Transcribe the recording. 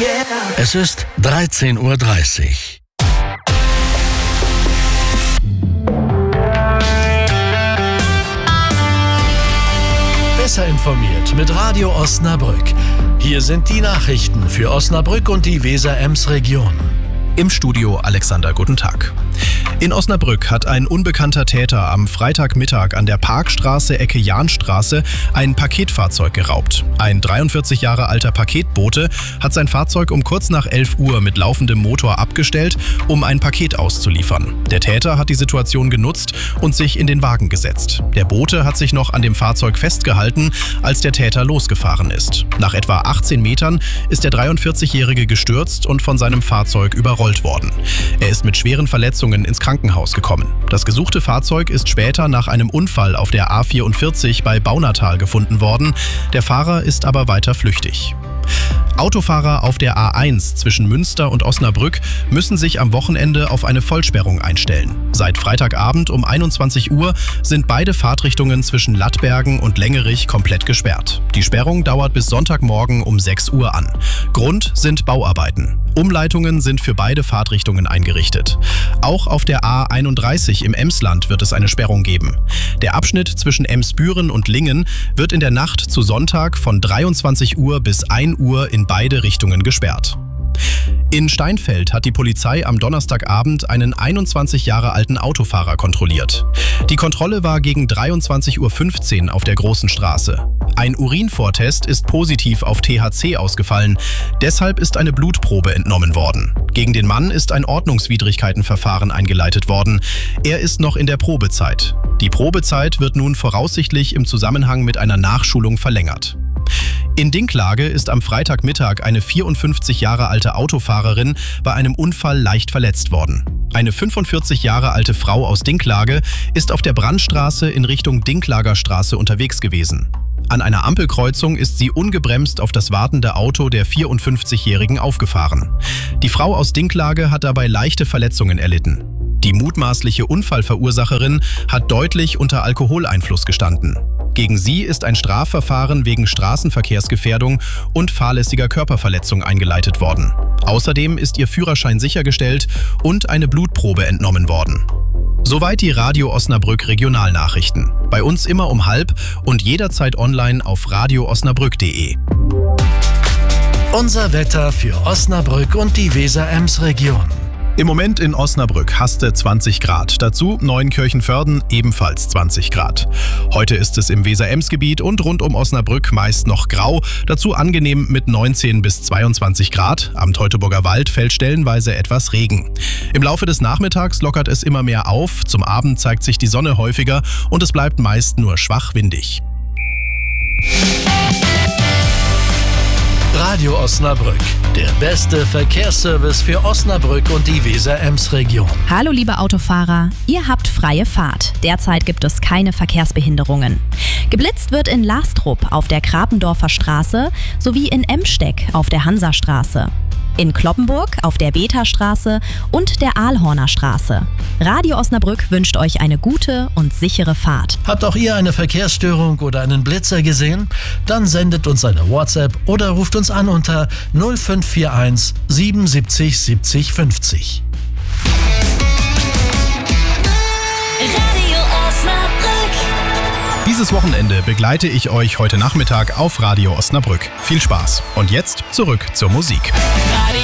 Es ist 13:30 Uhr. Besser informiert mit Radio Osnabrück. Hier sind die Nachrichten für Osnabrück und die Weser-Ems-Region. Im Studio Alexander, guten Tag. In Osnabrück hat ein unbekannter Täter am Freitagmittag an der Parkstraße Ecke Jahnstraße ein Paketfahrzeug geraubt. Ein 43 Jahre alter Paketbote hat sein Fahrzeug um kurz nach 11 Uhr mit laufendem Motor abgestellt, um ein Paket auszuliefern. Der Täter hat die Situation genutzt und sich in den Wagen gesetzt. Der Bote hat sich noch an dem Fahrzeug festgehalten, als der Täter losgefahren ist. Nach etwa 18 Metern ist der 43-Jährige gestürzt und von seinem Fahrzeug überrollt worden. Er ist mit schweren Verletzungen ins Krankenhaus gekommen. Das gesuchte Fahrzeug ist später nach einem Unfall auf der A44 bei Baunatal gefunden worden. Der Fahrer ist aber weiter flüchtig. Autofahrer auf der A1 zwischen Münster und Osnabrück müssen sich am Wochenende auf eine Vollsperrung einstellen. Seit Freitagabend um 21 Uhr sind beide Fahrtrichtungen zwischen Lattbergen und Längerich komplett gesperrt. Die Sperrung dauert bis Sonntagmorgen um 6 Uhr an. Grund sind Bauarbeiten. Umleitungen sind für beide Fahrtrichtungen eingerichtet. Auch auf der A31 im Emsland wird es eine Sperrung geben. Der Abschnitt zwischen Emsbüren und Lingen wird in der Nacht zu Sonntag von 23 Uhr bis 1 Uhr in beide Richtungen gesperrt. In Steinfeld hat die Polizei am Donnerstagabend einen 21 Jahre alten Autofahrer kontrolliert. Die Kontrolle war gegen 23:15 Uhr auf der Großen Straße. Ein Urinvortest ist positiv auf THC ausgefallen. Deshalb ist eine Blutprobe entnommen worden. Gegen den Mann ist ein Ordnungswidrigkeitenverfahren eingeleitet worden. Er ist noch in der Probezeit. Die Probezeit wird nun voraussichtlich im Zusammenhang mit einer Nachschulung verlängert. In Dinklage ist am Freitagmittag eine 54 Jahre alte Autofahrerin bei einem Unfall leicht verletzt worden. Eine 45 Jahre alte Frau aus Dinklage ist auf der Brandstraße in Richtung Dinklager Straße unterwegs gewesen. An einer Ampelkreuzung ist sie ungebremst auf das wartende Auto der 54-Jährigen aufgefahren. Die Frau aus Dinklage hat dabei leichte Verletzungen erlitten. Die mutmaßliche Unfallverursacherin hat deutlich unter Alkoholeinfluss gestanden. Gegen sie ist ein Strafverfahren wegen Straßenverkehrsgefährdung und fahrlässiger Körperverletzung eingeleitet worden. Außerdem ist ihr Führerschein sichergestellt und eine Blutprobe entnommen worden. Soweit die Radio Osnabrück Regionalnachrichten. Bei uns immer um 12:30 und jederzeit online auf radioosnabrück.de. Unser Wetter für Osnabrück und die Weser-Ems-Region. Im Moment in Osnabrück Haste 20 Grad, dazu Neunkirchen-Vörden ebenfalls 20 Grad. Heute ist es im Weser-Ems-Gebiet und rund um Osnabrück meist noch grau, dazu angenehm mit 19 bis 22 Grad. Am Teutoburger Wald fällt stellenweise etwas Regen. Im Laufe des Nachmittags lockert es immer mehr auf, zum Abend zeigt sich die Sonne häufiger und es bleibt meist nur schwach windig. Radio Osnabrück, der beste Verkehrsservice für Osnabrück und die Weser-Ems-Region. Hallo liebe Autofahrer, ihr habt freie Fahrt. Derzeit gibt es keine Verkehrsbehinderungen. Geblitzt wird in Lastrup auf der Krapendorfer Straße sowie in Emsteck auf der Hansastraße. In Cloppenburg auf der Beta-Straße und der Aalhorner Straße. Radio Osnabrück wünscht euch eine gute und sichere Fahrt. Habt auch ihr eine Verkehrsstörung oder einen Blitzer gesehen? Dann sendet uns eine WhatsApp oder ruft uns an unter 0541 77 70 50. Radio Osnabrück. Dieses Wochenende begleite ich euch heute Nachmittag auf Radio Osnabrück. Viel Spaß. Und jetzt zurück zur Musik.